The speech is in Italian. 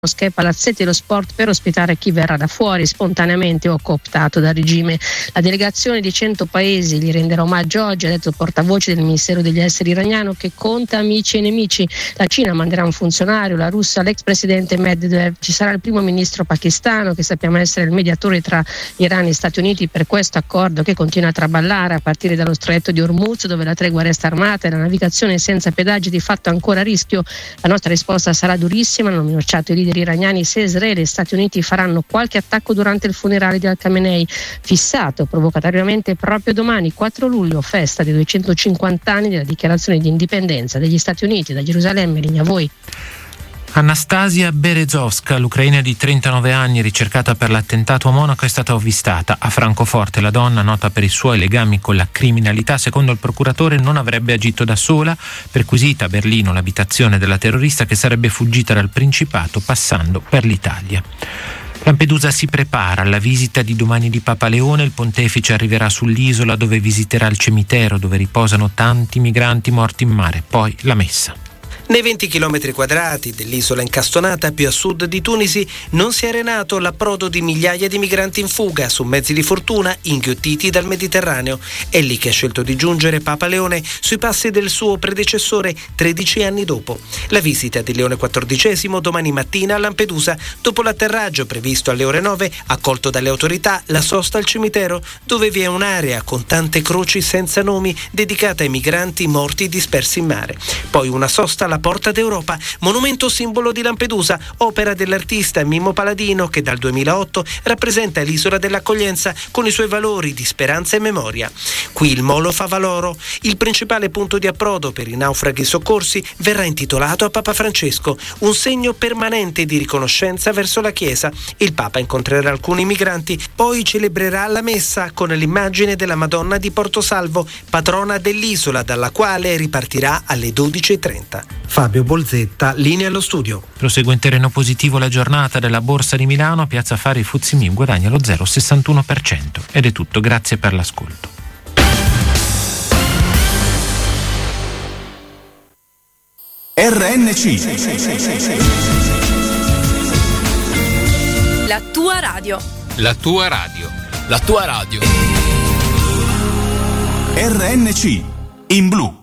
mosche, palazzetti e lo sport per ospitare chi verrà da fuori spontaneamente o cooptato dal regime. La delegazione di 100 paesi gli renderà omaggio oggi, ha detto il portavoce del Ministero degli Esteri iraniano, che conta amici e nemici. La Cina manderà un funzionario, la Russia l'ex presidente Medvedev, ci sarà il primo ministro pakistano, che sappiamo essere il mediatore tra Iran e Stati Uniti per questo accordo che continua a traballare a partire dallo stretto di Hormuz, dove la tregua resta armata e la navigazione senza pedaggi di fatto ancora a rischio. La nostra risposta sarà durissima, hanno minacciato i leader iraniani se Israele e Stati Uniti faranno qualche attacco durante il funerale di Al-Khamenei, fissato provocatoriamente proprio domani, 4 luglio, festa dei 250 anni della dichiarazione di indipendenza degli Stati Uniti. Da Gerusalemme, linea a voi. Anastasia Berezovska, l'ucraina di 39 anni ricercata per l'attentato a Monaco, è stata avvistata a Francoforte. La donna, nota per i suoi legami con la criminalità, secondo il procuratore non avrebbe agito da sola. Perquisita a Berlino l'abitazione della terrorista, che sarebbe fuggita dal Principato passando per l'Italia. Lampedusa si prepara alla visita di domani di Papa Leone. Il pontefice arriverà sull'isola, dove visiterà il cimitero dove riposano tanti migranti morti in mare, poi la messa. Nei 20 km quadrati dell'isola incastonata più a sud di Tunisi non si è arenato l'approdo di migliaia di migranti in fuga su mezzi di fortuna inghiottiti dal Mediterraneo. È lì che ha scelto di giungere Papa Leone, sui passi del suo predecessore 13 anni dopo. La visita di Leone XIV domani mattina a Lampedusa, dopo l'atterraggio previsto alle ore 9, accolto dalle autorità, la sosta al cimitero, dove vi è un'area con tante croci senza nomi dedicata ai migranti morti dispersi in mare. Poi una sosta alla Porta d'Europa, monumento simbolo di Lampedusa, opera dell'artista Mimmo Paladino, che dal 2008 rappresenta l'isola dell'accoglienza con i suoi valori di speranza e memoria. Qui il Molo Favaloro, il principale punto di approdo per i naufraghi soccorsi, verrà intitolato a Papa Francesco, un segno permanente di riconoscenza verso la Chiesa. Il Papa incontrerà alcuni migranti, poi celebrerà la messa con l'immagine della Madonna di Portosalvo, patrona dell'isola, dalla quale ripartirà alle 12:30. Fabio Bolzetta, linea allo studio. Prosegue in terreno positivo la giornata della Borsa di Milano. Piazza Affari FTSE MIB guadagna lo 0,61%. Ed è tutto, grazie per l'ascolto. RNC, la tua radio. La tua radio. La tua radio. RNC in blu.